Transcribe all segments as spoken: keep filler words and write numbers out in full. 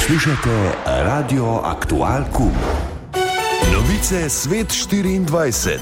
Poslušate Radio Aktual Q. Novice Svet štiriindvajset.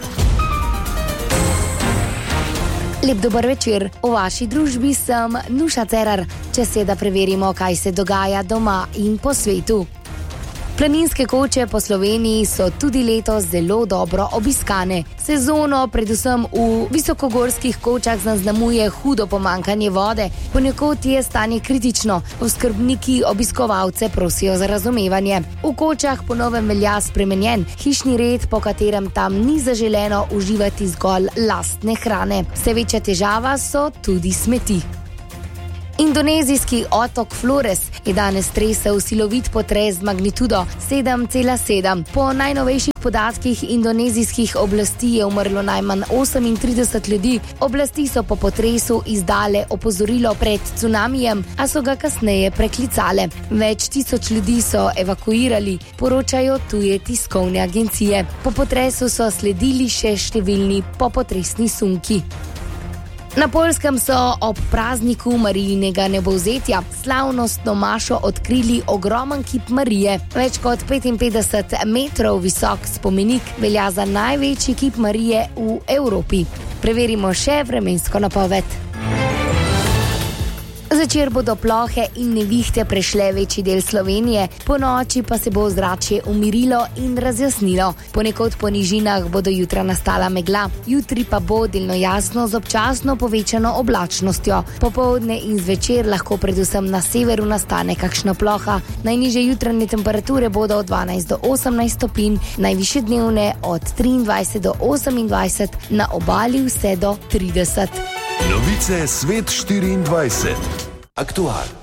Lep dober večer, v vaši družbi sem Nuša Cerar. Čas je, da preverimo, kaj se dogaja doma in po svetu. Planinske koče po Sloveniji so tudi letos zelo dobro obiskane. Sezono, predvsem v visokogorskih kočah, zaznamuje hudo pomanjkanje vode. Ponekod je stanje kritično. Oskrbniki obiskovalce prosijo za razumevanje. V kočah po novem velja spremenjen hišni red, po katerem tam ni zaželeno uživati zgolj lastne hrane. Vse večja težava so tudi smeti. Indonezijski otok Flores je danes tresel silovit potres z magnitudo sedem cela sedem. Po najnovejših podatkih indonezijskih oblasti je umrlo najmanj osemintrideset ljudi. Oblasti so po potresu izdale opozorilo pred cunamijem, a so ga kasneje preklicale. Več tisoč ljudi so evakuirali, poročajo tuje tiskovne agencije. Po potresu so sledili še številni popotresni sunki. Na Poljskem so ob prazniku Marijinega nebovzetja slavnostno mašo odkrili ogromen kip Marije. Več kot petinpetdeset metrov visok spomenik velja za največji kip Marije v Evropi. Preverimo še vremensko napoved. Zvečer bodo plohe in nevihte prešle večji del Slovenije, po noči pa se bo ozračje umirilo in razjasnilo. Ponekod po nižinah bodo jutra nastala megla, jutri pa bo delno jasno z občasno povečano oblačnostjo. Popoldne in zvečer lahko predvsem na severu nastane kakšna ploha. Najnižje jutranje temperature bodo od dvanajst do osemnajst stopinj, najvišje dnevne od triindvajset do osemindvajset, na obali vse do trideset. Novice Svet štiriindvajset. Aktual.